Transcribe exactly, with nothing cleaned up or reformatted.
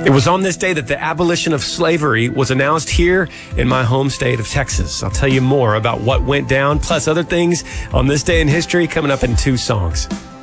It was on this day that the abolition of slavery was announced here in my home state of Texas. I'll tell you more about what went down, plus other things on this day in history coming up in two songs.